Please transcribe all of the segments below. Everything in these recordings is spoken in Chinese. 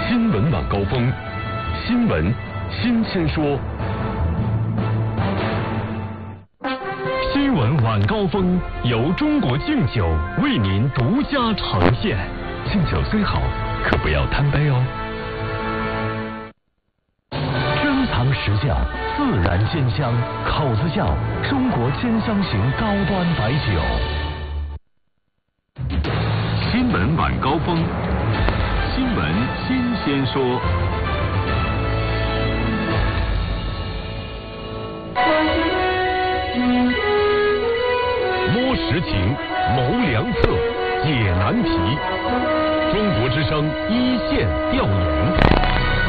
新闻晚高峰，新闻新鲜说。新闻晚高峰由中国敬酒为您独家呈现。敬酒虽好，可不要贪杯哦。珍藏实窖，自然鲜香，口子窖，中国鲜香型高端白酒。新闻晚高峰，新闻新鲜说。摸实情，谋良策，解难题。中国之声一线调研。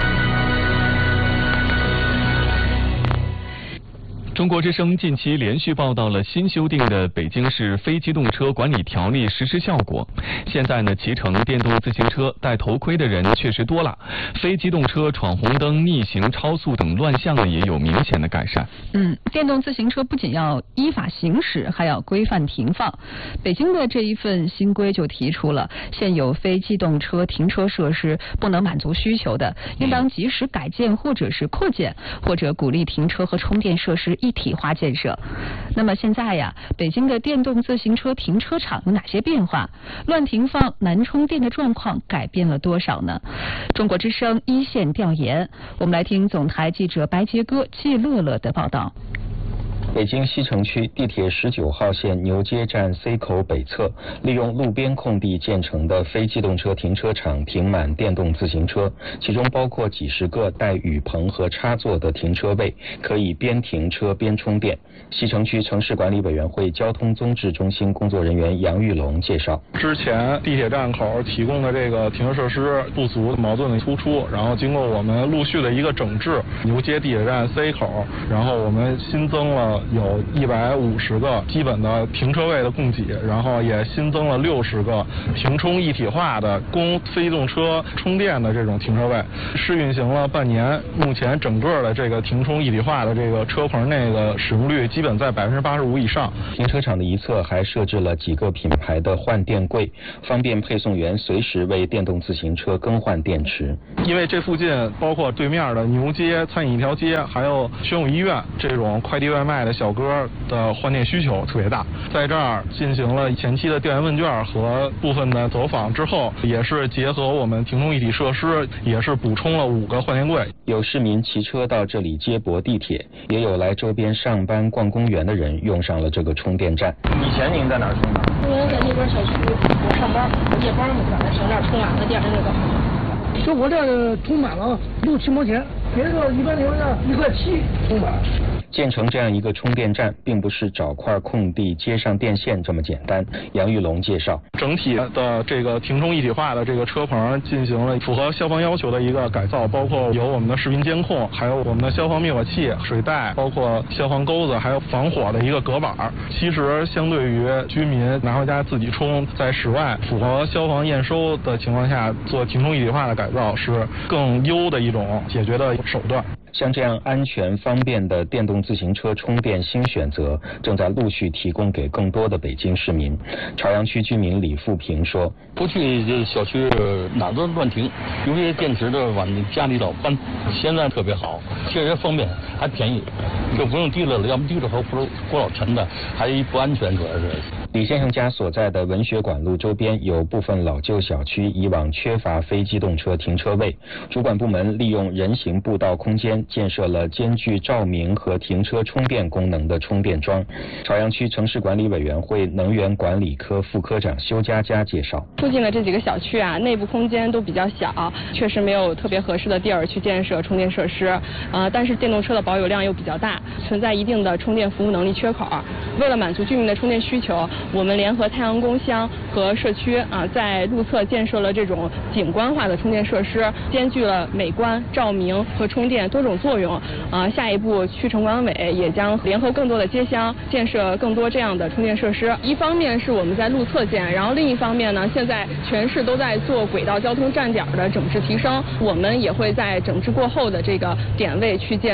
中国之声近期连续报道了新修订的北京市非机动车管理条例实施效果。现在呢，骑乘电动自行车戴头盔的人确实多了，非机动车闯红灯、逆行、超速等乱象呢也有明显的改善。 电动自行车不仅要依法行驶，还要规范停放。北京的这一份新规就提出了，现有非机动车停车设施不能满足需求的，应当及时改建或者是扩建，或者鼓励停车和充电设施一体化建设。那么现在呀，北京的电动自行车停车场有哪些变化？乱停放、难充电的状况改变了多少呢？中国之声一线调研，我们来听总台记者白杰哥、季乐乐的报道。 北京西城区地铁19号线牛街站 C 口北侧，利用路边空地建成的非机动车停车场停满电动自行车，其中包括几十个带雨棚和插座的停车位，可以边停车边充电。西城区城市管理委员会交通综治中心工作人员杨玉龙介绍， 之前地铁站口提供的这个停车设施不足，矛盾的突出，然后经过我们陆续的一个整治，牛街地铁站 C 口，然后我们新增了有150个基本的停车位的供给，然后也新增了60个停充一体化的供非机动车充电的这种停车位，试运行了半年，目前整个的这个停充一体化的这个车棚内的使用率基本在85%以上。 停车场的一侧还设置了几个品牌的换电柜，方便配送员随时为电动自行车更换电池。 因为这附近包括对面的牛街餐饮一条街，还有宣武医院这种快递外卖的小哥的换电需求特别大，在这儿进行了前期的调研问卷和部分的走访之后，也是结合我们停充一体设施，也是补充了5个换电柜。 有市民骑车到这里接驳地铁，也有来周边上班逛公园的人用上了这个充电站。 以前您在哪儿充的？ 我在那边小区，我上班，我夜班嘛，上这儿充2个电，那个。 就我这充满了6、7毛钱，别的一般留着1块7充满。 建成这样一个充电站，并不是找块空地接上电线这么简单。杨玉龙介绍， 整体的这个停充一体化的这个车棚进行了符合消防要求的一个改造，包括有我们的视频监控，还有我们的消防灭火器、水袋，包括消防钩子，还有防火的一个隔板。其实相对于居民拿回家自己充，在室外符合消防验收的情况下做停充一体化的改造，是更优的一种解决的手段。 像这样安全方便的电动自行车充电新选择正在陆续提供给更多的北京市民。朝阳区居民李富平说， 过去这小区哪都乱停，有些电池的往家里老搬，现在特别好，确实方便还便宜，就不用提了，要么提着和锅老沉的，还不安全，主要是。 李先生家所在的文学馆路周边有部分老旧小区以往缺乏非机动车停车位，主管部门利用人行步道空间建设了兼具照明和停车充电功能的充电桩。朝阳区城市管理委员会能源管理科副科长修佳佳介绍， 附近的这几个小区啊，内部空间都比较小，确实没有特别合适的地儿去建设充电设施，但是电动车的保有量又比较大，存在一定的充电服务能力缺口。为了满足居民的充电需求，我们联合太阳宫乡和社区在路侧建设了这种景观化的充电设施，兼具了美观、照明和充电多种作用。下一步区城管委也将联合更多的街乡建设更多这样的充电设施。一方面是我们在路侧建，然后另一方面呢，现在全市都在做轨道交通站点的整治提升，我们也会在整治过后的这个点位去建设充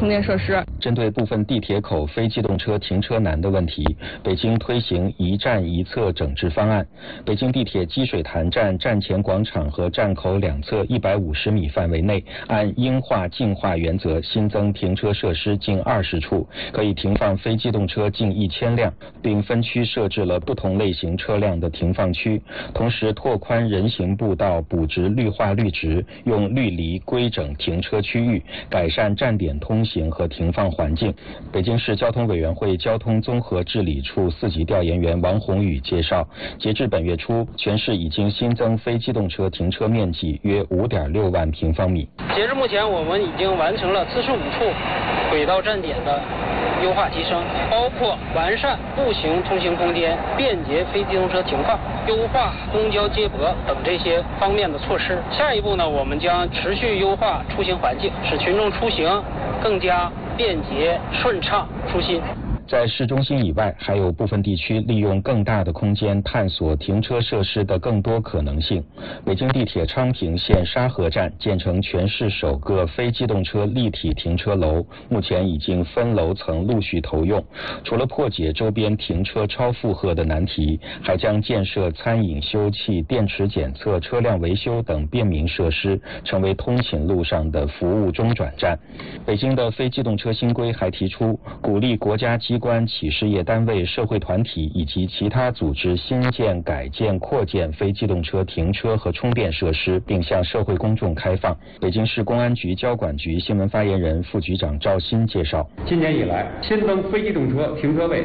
充电设施。 针对部分地铁口非机动车停车难的问题，北京推行一站一侧整治方案。北京地铁积水潭站站前广场和站口两侧150米范围内，按应化净化原则新增停车设施近20处，可以停放非机动车近1000辆，并分区设置了不同类型车辆的停放区。同时拓宽人行步道，补植绿化绿植，用绿篱规整停车区域，改善站点通行和停放环境。北京市交通委员会交通综合治理处4级调研员王宏宇介绍，截至本月初，全市已经新增非机动车停车面积约5.6万平方米。 截至目前，我们已经完成了45处轨道站点的优化提升，包括完善步行通行空间、便捷非机动车停放、优化公交接驳等这些方面的措施。下一步呢，我们将持续优化出行环境，使群众出行更加便捷顺畅舒心。 在市中心以外，还有部分地区利用更大的空间探索停车设施的更多可能性。北京地铁昌平线沙河站建成全市首个非机动车立体停车楼，目前已经分楼层陆续投用。除了破解周边停车超负荷的难题，还将建设餐饮休憩、电池检测、车辆维修等便民设施，成为通勤路上的服务中转站。北京的非机动车新规还提出，鼓励国家机关、企事业单位、社会团体以及其他组织新建、改建、扩建非机动车停车和充电设施，并向社会公众开放。北京市公安局交管局新闻发言人、副局长赵鑫介绍， 今年以来，新增非机动车停车位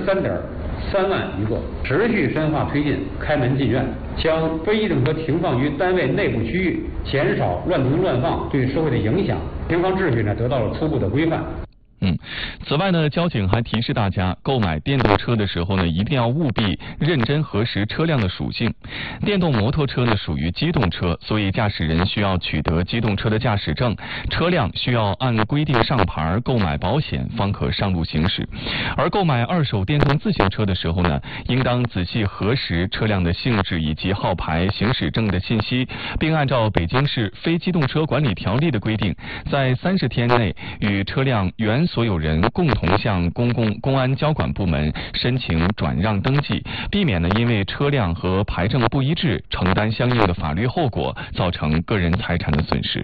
13.3万余个，持续深化推进开门进院，将非机动车停放于单位内部区域，减少乱停乱放对社会的影响，停放秩序呢得到了初步的规范。 此外呢，交警还提示大家，购买电动车的时候呢，一定要务必认真核实车辆的属性。电动摩托车呢属于机动车，所以驾驶人需要取得机动车的驾驶证，车辆需要按规定上牌、购买保险，方可上路行驶。而购买二手电动自行车的时候呢，应当仔细核实车辆的性质以及号牌、行驶证的信息，并按照北京市非机动车管理条例的规定，在30天内与车辆原所有人共同向公安交管部门申请转让登记，避免呢因为车辆和牌证不一致，承担相应的法律后果，造成个人财产的损失。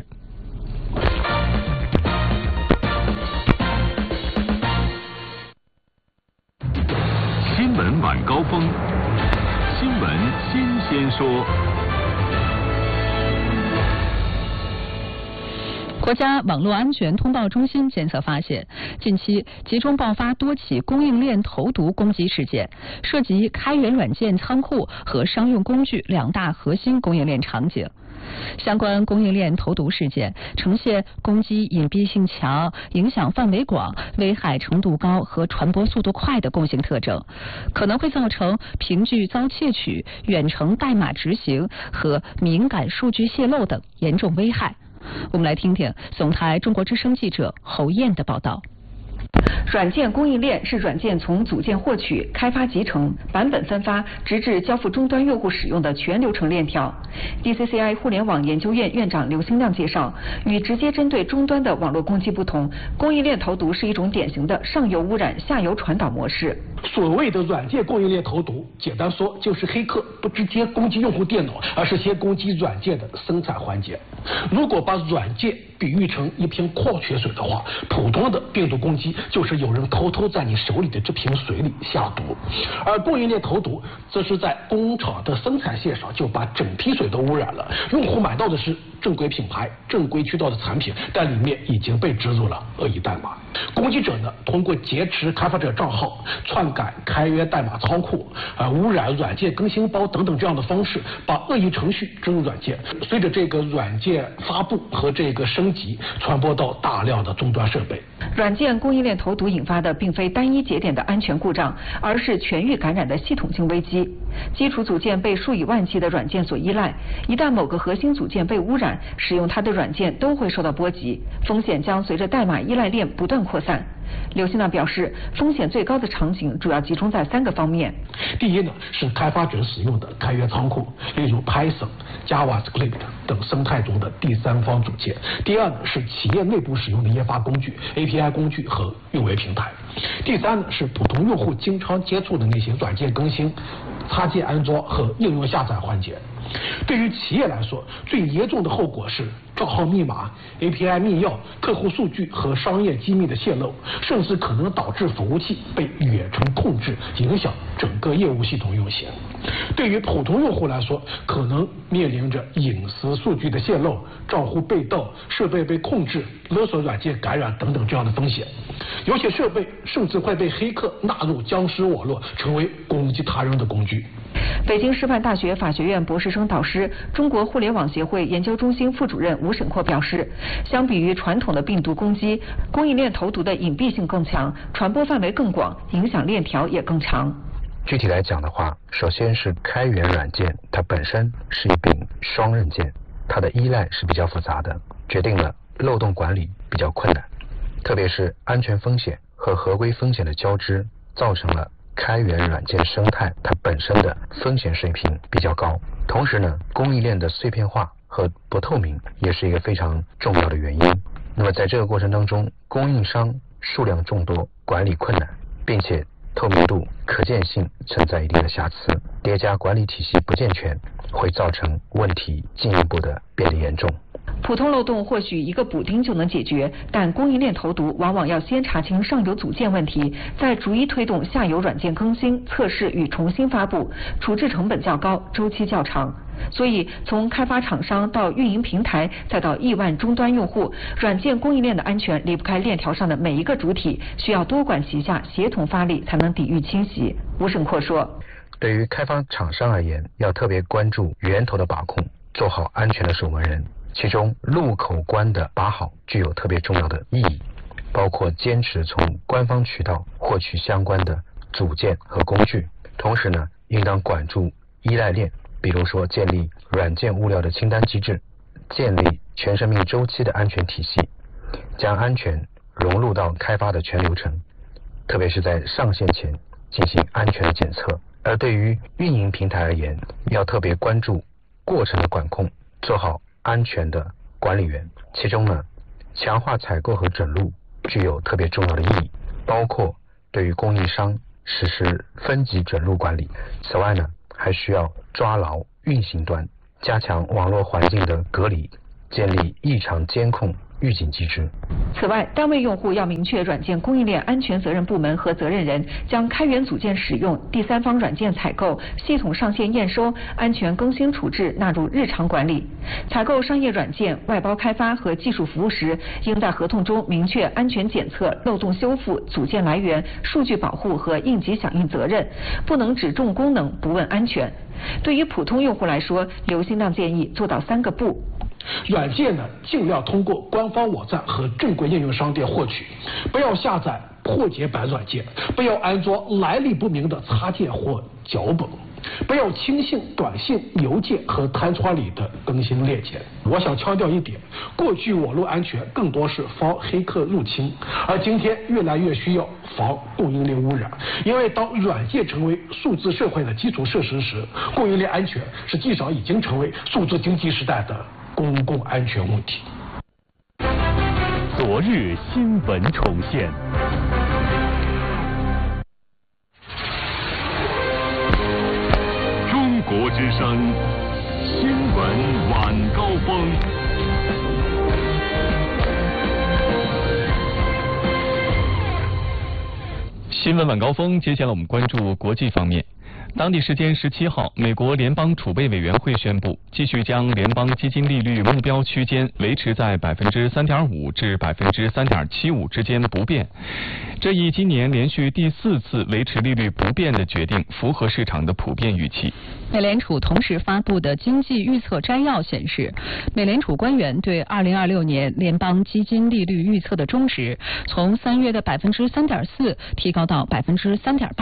新闻晚高峰，新闻新鲜说。 国家网络安全通报中心监测发现，近期集中爆发多起供应链投毒攻击事件，涉及开源软件仓库和商用工具2大核心供应链场景。相关供应链投毒事件呈现攻击隐蔽性强、影响范围广、危害程度高和传播速度快的共性特征，可能会造成凭据遭窃取、远程代码执行和敏感数据泄露等严重危害。我们来听听总台中国之声记者侯燕的报道。软件供应链是软件从组件获取、开发集成、版本分发，直至交付终端用户使用的全流程链条。DCCI 互联网研究院院长刘兴亮介绍，与直接针对终端的网络攻击不同，供应链投毒是一种典型的上游污染、下游传导模式。 所谓的软件供应链投毒，简单说就是黑客不直接攻击用户电脑，而是先攻击软件的生产环节。如果把软件比喻成一瓶矿泉水的话，普通的病毒攻击就是有人偷偷在你手里的这瓶水里下毒，而供应链投毒则是在工厂的生产线上就把整批水都污染了，用户买到的是正规品牌、正规渠道的产品，但里面已经被植入了恶意代码。攻击者呢，通过劫持开发者账号、篡改开源代码仓库、污染软件更新包等等这样的方式，把恶意程序植入软件，随着这个软件发布和这个升级，传播到大量的终端设备。 软件供应链投毒引发的并非单一节点的安全故障，而是全域感染的系统性危机。基础组件被数以万计的软件所依赖，一旦某个核心组件被污染， 版，使用它的软件都会受到波及，风险将随着代码依赖链不断扩散。刘新浪表示，风险最高的场景主要集中在3个方面。 第一呢，是开发者使用的开源仓库，例如 Python、JavaScript 等生态中的第三方组件。第二呢，是企业内部使用的研发工具、API 工具和运维平台。第三呢，是普通用户经常接触的那些软件更新、插件安装和应用下载环节。对于企业来说，最严重的后果是账号密码、API 密钥、客户数据和商业机密的泄露，甚至可能导致服务器被远程控制，影响整个业务系统运行。对于普通用户来说，可能面临着隐私数据的泄露、账户被盗、设备被控制、勒索软件感染等等这样的风险。有些设备甚至会被黑客纳入僵尸网络，成为攻击他人的工具。 北京师范大学法学院博士生导师、中国互联网协会研究中心副主任吴沈阔表示，相比于传统的病毒攻击，供应链投毒的隐蔽性更强，传播范围更广，影响链条也更长。 具体来讲的话，首先是开源软件，它本身是一柄双刃剑，它的依赖是比较复杂的，决定了漏洞管理比较困难，特别是安全风险和合规风险的交织，造成了开源软件生态它本身的风险水平比较高。同时呢，供应链的碎片化和不透明也是一个非常重要的原因。那么在这个过程当中，供应商数量众多，管理困难，并且透明度、可见性存在一定的瑕疵，叠加管理体系不健全，会造成问题进一步的变得严重。 普通漏洞或许一个补丁就能解决，但供应链投毒往往要先查清上游组件问题，再逐一推动下游软件更新、测试与重新发布，处置成本较高，周期较长。所以，从开发厂商到运营平台，再到亿万终端用户，软件供应链的安全离不开链条上的每一个主体，需要多管齐下，协同发力，才能抵御侵袭。吴沈阔说， 对于开发厂商而言，要特别关注源头的把控，做好安全的守门人。其中入口关的把好具有特别重要的意义，包括坚持从官方渠道获取相关的组件和工具，同时呢，应当管住依赖链，比如说建立软件物料的清单机制，建立全生命周期的安全体系，将安全融入到开发的全流程，特别是在上线前进行安全的检测。而对于运营平台而言，要特别关注过程的管控，做好安全的管理员。其中呢，强化采购和准入具有特别重要的意义，包括对于供应商实施分级准入管理。此外呢，还需要抓牢运行端，加强网络环境的隔离，建立异常监控预警机制。 此外，单位用户要明确软件供应链安全责任部门和责任人，将开源组件使用、第三方软件采购、系统上线验收、安全更新处置纳入日常管理。采购商业软件、外包开发和技术服务时，应在合同中明确安全检测、漏洞修复、组件来源、数据保护和应急响应责任，不能只重功能不问安全。对于普通用户来说，刘新浪建议做到3个不。 软件呢，尽量通过官方网站和正规应用商店获取，不要下载破解版软件，不要安装来历不明的插件或脚本，不要轻信短信、邮件和弹窗里的更新链接。我想强调一点，过去网络安全更多是防黑客入侵，而今天越来越需要防供应链污染。因为当软件成为数字社会的基础设施时，供应链安全实际上已经成为数字经济时代的公共安全问题。 昨日新闻重现。中国之声新闻晚高峰。 新闻晚高峰，接下来我们关注国际方面。当地时间17号，美国联邦储备委员会宣布，继续将联邦基金利率目标区间维持在3.5%至3.75%之间不变。这一今年连续第4次维持利率不变的决定，符合市场的普遍预期。 美联储同时发布的经济预测摘要显示，美联储官员对2026年联邦基金利率预测的中值从3月的3.4%提高到3.8%。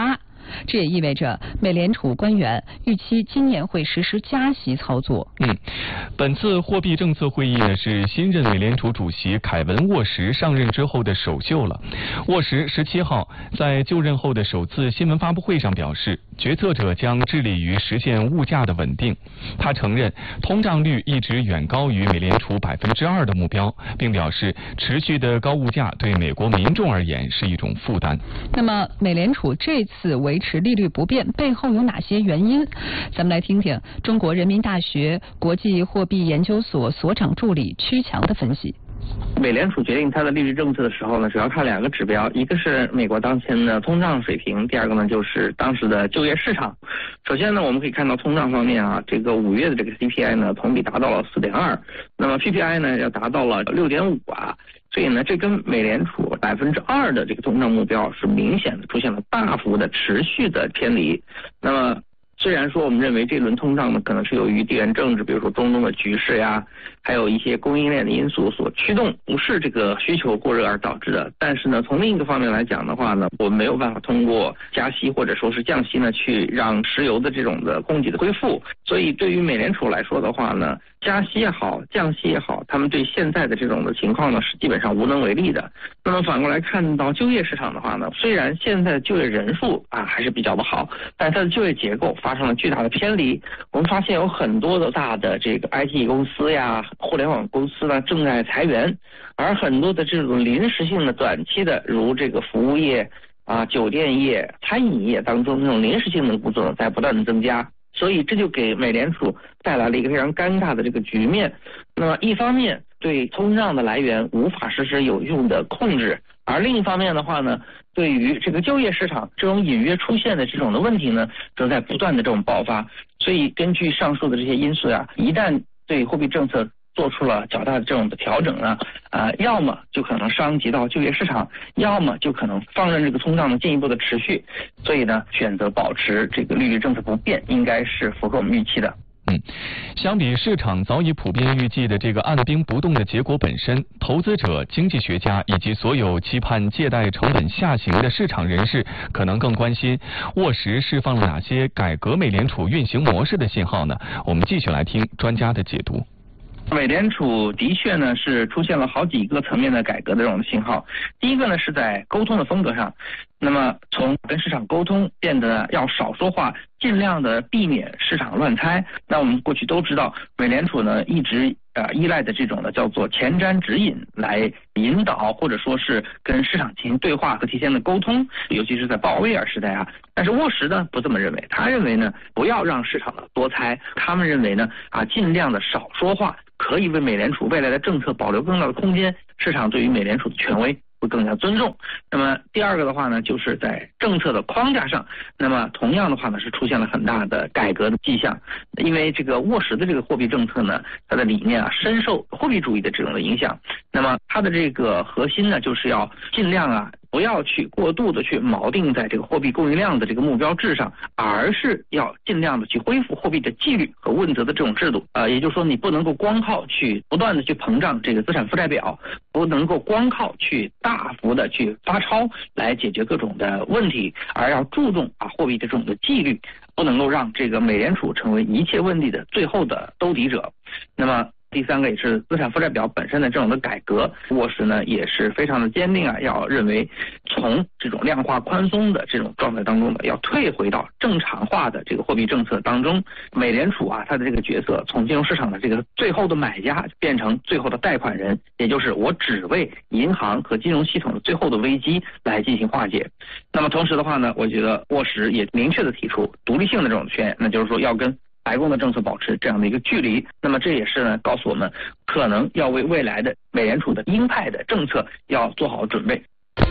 这也意味着美联储官员预期今年会实施加息操作。 本次货币政策会议呢是新任美联储主席凯文·沃什上任之后的首秀了。沃什17号在就任后的首次新闻发布会上表示，决策者将致力于实现物价的稳定。他承认通胀率一直远高于美联储2%的目标，并表示持续的高物价对美国民众而言是一种负担。 那么美联储这次维持利率不变背后有哪些原因？咱们来听听中国人民大学国际货币研究所所长助理曲强的分析。 美联储决定它的利率政策的时候呢，主要看2个指标，一个是美国当前的通胀水平，第二个呢就是当时的就业市场。首先呢，我们可以看到通胀方面啊，这个5月的这个 CPI 呢同比达到了 4.2， 那么 PPI 呢要达到了 6.5啊，所以呢这跟美联储 2% 的这个通胀目标是明显的出现了大幅的持续的偏离。那么虽然说我们认为这轮通胀呢可能是由于地缘政治，比如说中东的局势呀，还有一些供应链的因素所驱动，不是这个需求过热而导致的。但是呢，从另一个方面来讲的话呢，我们没有办法通过加息或者说是降息呢，去让石油的这种的供给的恢复。所以对于美联储来说的话呢，加息也好，降息也好，他们对现在的这种的情况呢是基本上无能为力的。那么反过来看到就业市场的话呢，虽然现在的就业人数啊还是比较的好，但是它的就业结构发生了巨大的偏离。我们发现有很多的大的这个 IT 公司呀、互联网公司呢正在裁员，而很多的这种临时性的、短期的，如这个服务业啊、酒店业、餐饮业当中这种临时性的工作呢在不断的增加。所以这就给美联储带来了一个非常尴尬的这个局面。那么一方面对通胀的来源无法实施有用的控制，而另一方面的话呢，对于这个就业市场这种隐约出现的这种的问题呢，正在不断的这种爆发。所以根据上述的这些因素啊，一旦对货币政策做出了较大的这种的调整呢，要么就可能伤及到就业市场，要么就可能放任这个通胀的进一步的持续。所以呢，选择保持这个利率政策不变，应该是符合我们预期的。 相比市场早已普遍预计的这个按兵不动的结果本身，投资者、经济学家以及所有期盼借贷成本下行的市场人士可能更关心沃什释放了哪些改革美联储运行模式的信号呢？我们继续来听专家的解读。 美联储的确呢是出现了好几个层面的改革的这种信号。第一个呢是在沟通的风格上，那么从跟市场沟通变得要少说话，尽量的避免市场乱猜。那我们过去都知道，美联储呢一直依赖的这种呢叫做前瞻指引来引导或者说是跟市场进行对话和提前的沟通，尤其是在鲍威尔时代啊。但是沃什呢不这么认为，他认为呢不要让市场多猜，他们认为呢尽量的少说话，可以为美联储未来的政策保留更大的空间，市场对于美联储的权威会更加尊重。那么第二个的话呢，就是在政策的框架上，那么同样的话呢是出现了很大的改革的迹象。因为这个沃什的这个货币政策呢，它的理念深受货币主义的这种的影响。那么它的这个核心呢，就是要尽量不要去过度的去锚定在这个货币供应量的这个目标制上，而是要尽量的去恢复货币的纪律和问责的这种制度。也就是说，你不能够光靠去不断的去膨胀这个资产负债表，不能够光靠去大幅的去发钞来解决各种的问题，而要注重货币的这种的纪律，不能够让这个美联储成为一切问题的最后的兜底者。那么第三个也是资产负债表本身的这种的改革，沃什呢也是非常的坚定要认为从这种量化宽松的这种状态当中呢，要退回到正常化的这个货币政策当中。美联储它的这个角色从金融市场的这个最后的买家变成最后的贷款人，也就是我只为银行和金融系统的最后的危机来进行化解。那么同时的话呢，我觉得沃什也明确的提出独立性的这种宣言，那就是说要跟白宫的政策保持这样的一个距离。那么这也是呢告诉我们，可能要为未来的美联储的鹰派的政策要做好准备。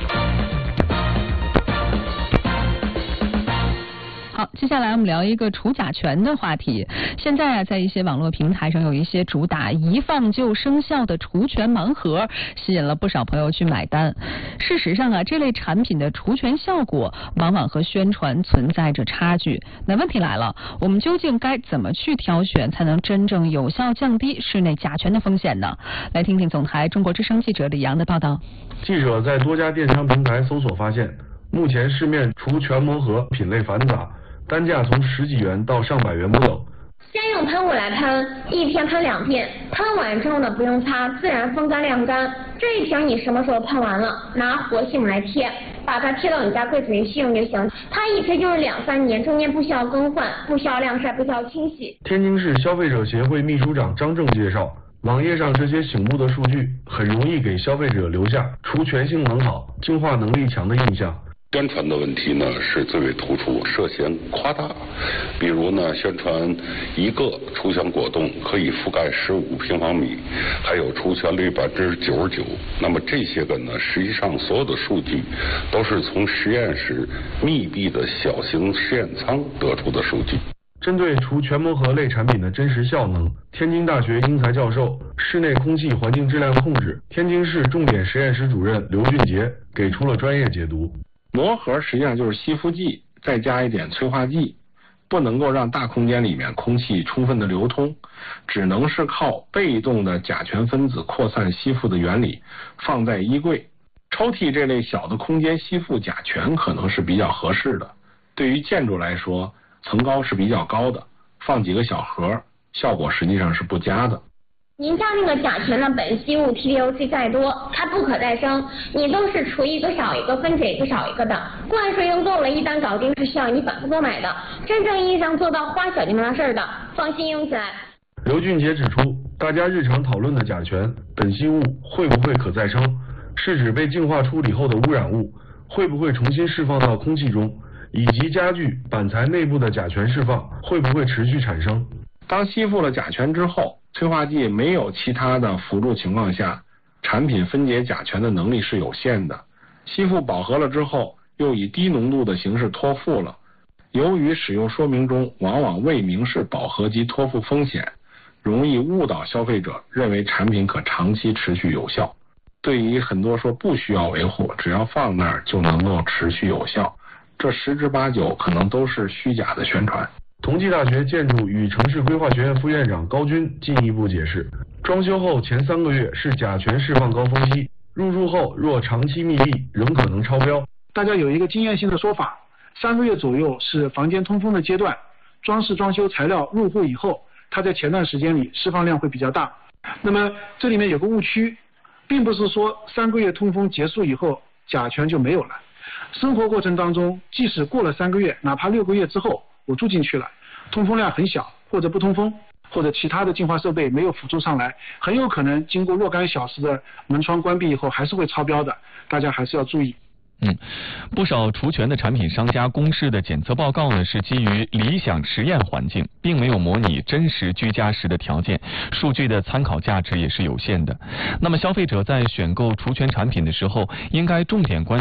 好，接下来我们聊一个除甲醛的话题。现在在一些网络平台上有一些主打一放就生效的除醛盲盒，吸引了不少朋友去买单。事实上这类产品的除醛效果往往和宣传存在着差距。那问题来了，我们究竟该怎么去挑选，才能真正有效降低室内甲醛的风险呢？来听听总台中国之声记者李阳的报道。 记者在多家电商平台搜索发现， 目前市面除全膜盒品类繁杂，单价从10几元到上百元不等。 先用喷雾来喷，一天喷2遍，喷完之后呢不用擦，自然风干晾干。这一瓶你什么时候喷完了，拿活细母来贴，把它贴到你家柜子里去用就行。它一贴就是2-3年，中间不需要更换，不需要晾晒，不需要清洗。 天津市消费者协会秘书长张正介绍，网页上这些醒目的数据很容易给消费者留下除醛性能好、净化能力强的印象。 宣传的问题呢是最为突出，涉嫌夸大。比如呢，宣传一个除醛果冻可以覆盖15平方米，还有除醛率99%。那么这些个呢，实际上所有的数据都是从实验室密闭的小型实验舱得出的数据。 针对除全膜盒类产品的真实效能，天津大学英才教授、室内空气环境质量控制天津市重点实验室主任刘俊杰给出了专业解读。 膜盒实际上就是吸附剂，再加一点催化剂，不能够让大空间里面空气充分的流通，只能是靠被动的甲醛分子扩散吸附的原理，放在衣柜、抽屉这类小的空间吸附甲醛可能是比较合适的。对于建筑来说，层高是比较高的，放几个小盒，效果实际上是不佳的。 您家那个甲醛的苯系物 TDOC 再多，它不可再生，你都是除一个少一个，分解一个少一个的。灌水用够了，一单搞定是需要你反复购买的。真正意义上做到花小就没啥事儿的，放心用起来。 刘俊杰指出，大家日常讨论的甲醛、苯系物会不会可再生，是指被净化处理后的污染物会不会重新释放到空气中，以及家具、板材内部的甲醛释放会不会持续产生。 当吸附了甲醛之后，催化剂没有其他的辅助情况下，产品分解甲醛的能力是有限的。吸附饱和了之后，又以低浓度的形式脱附了。由于使用说明中往往未明示饱和及脱附风险，容易误导消费者认为产品可长期持续有效。对于很多说不需要维护，只要放那儿就能够持续有效，这10之8九可能都是虚假的宣传。 同济大学建筑与城市规划学院副院长高军进一步解释，装修后前3个月是甲醛释放高峰期，入住后若长期密闭仍可能超标。 大家有一个经验性的说法，3个月左右是房间通风的阶段，装饰装修材料入户以后，它在前段时间里释放量会比较大。那么这里面有个误区，并不是说3个月通风结束以后甲醛就没有了。生活过程当中，即使过了3个月，哪怕6个月之后我住进去了，通风量很小，或者不通风，或者其他的净化设备没有辅助上来，很有可能经过若干小时的门窗关闭以后还是会超标的，大家还是要注意。 不少除醛的产品商家公示的检测报告呢，是基于理想实验环境，并没有模拟真实居家时的条件，数据的参考价值也是有限的。那么消费者在选购除醛产品的时候，应该重点关